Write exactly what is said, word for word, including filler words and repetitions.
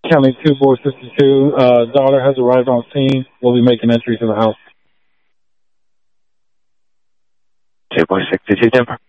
County two, Board sixty-two. Uh, daughter has arrived on scene. We'll be making entry to the house. two, Board sixty-two, Denver.